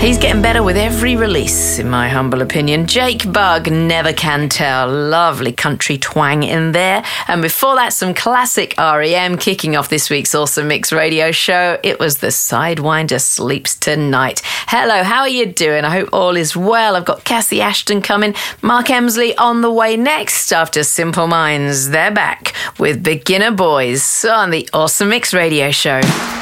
He's getting better with every release, in my humble opinion. Jake Bugg, Never Can Tell. Lovely country twang in there. And before that, some classic R.E.M. kicking off this week's Awesome Mix radio show. It was the Sidewinder Sleeps Tonight. Hello, how are you doing? I hope all is well. I've got Cassie Ashton coming. Mark Emsley on the way next after Simple Minds. They're back with Beginner Boys on the Awesome Mix radio show.